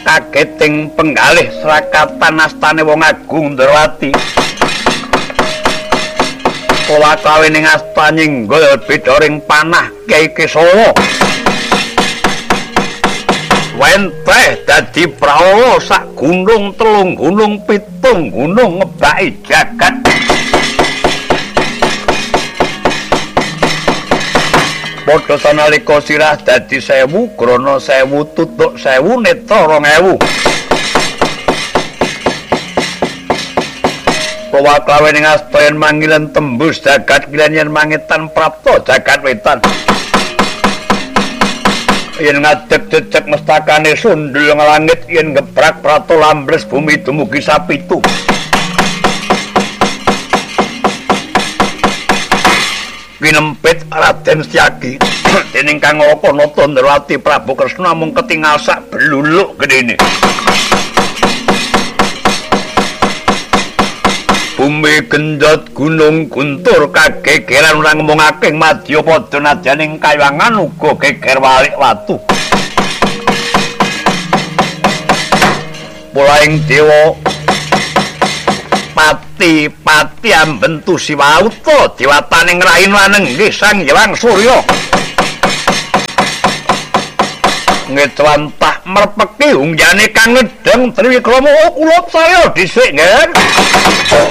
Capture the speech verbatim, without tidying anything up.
kageting penggalih srakatan astane wong agung Ndrawati. Pola kawin ing asta nyinggol bidoring panah Kyai Kesawa. Wenteh dadi prawa sak gunung telung gunung pitung gunung ngebaki jagat. Padha sanalika sirah dadi sewu grana sewu tutuk sewu netra rong ewu. Prawa kawin ing asta yen manggilan tembus jagat kilen yen mangetan prapta jagat wetan. Yen ngadeg cecek mestakane sundul ngelangit yen gebrak prato lambles bumi dumugi sapitu. Pinempit Raden Setyaki dening Kang Lokanata Ndrawati Prabu Kresna mung ketingal sak bluluk gedene. Bumi gendot gunung guntur kagegeran ora ngomongake madya padha nadyaning kayangan uga geger walik watu. Pulaing dewa pati-pati ambentu Siwauta dewataning rain wanenggih Sang Hyang Surya. Ngecwantah merpeki ungjane Kang Ngedeng Triwikrama kula saya dhisik nggih.